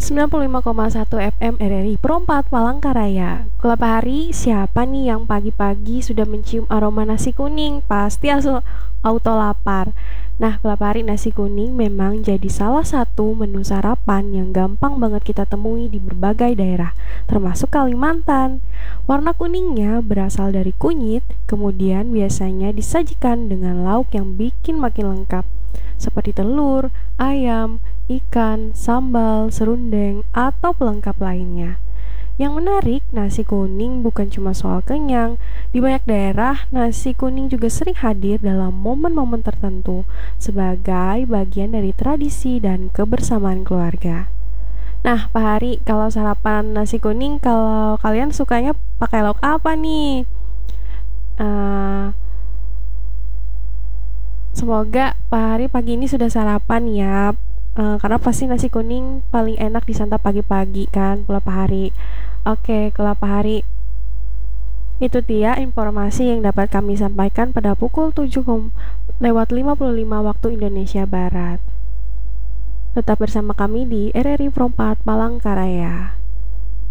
95,1 FM RRI Perempat Palangkaraya. Kelapa hari, siapa nih yang pagi-pagi sudah mencium aroma nasi kuning? Pasti auto lapar. Nah, kelapa hari nasi kuning memang jadi salah satu menu sarapan yang gampang banget kita temui di berbagai daerah, termasuk Kalimantan. Warna kuningnya berasal dari kunyit, kemudian biasanya disajikan dengan lauk yang bikin makin lengkap, seperti telur, ayam, ikan, sambal, serundeng, atau pelengkap lainnya. Yang menarik, nasi kuning bukan cuma soal kenyang. Di banyak daerah, nasi kuning juga sering hadir dalam momen-momen tertentu sebagai bagian dari tradisi dan kebersamaan keluarga. Nah, Pak Hari, kalau sarapan nasi kuning, kalau kalian sukanya pakai lauk apa nih? Eh, Semoga Pak Hari pagi ini sudah sarapan ya. Karena pasti nasi kuning paling enak disantap pagi-pagi kan, Pak Hari. Oke, Pak Hari, itu dia informasi yang dapat kami sampaikan pada pukul 7:55 waktu Indonesia Barat. Tetap bersama kami di RRI Perempat Palangkaraya.